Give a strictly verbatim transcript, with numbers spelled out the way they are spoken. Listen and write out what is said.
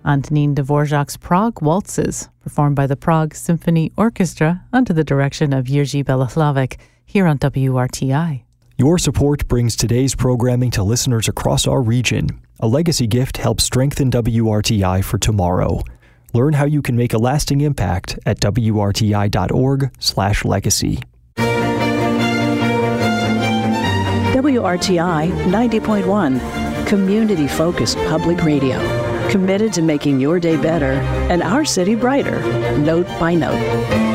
Antonin Dvorak's Prague Waltzes, performed by the Prague Symphony Orchestra under the direction of Jiří Beloslavek, here on W R T I. Your support brings today's programming to listeners across our region. A legacy gift helps strengthen W R T I for tomorrow. Learn how you can make a lasting impact at W R T I dot org slash legacy. W R T I ninety point one, community-focused public radio, committed to making your day better and our city brighter, note by note.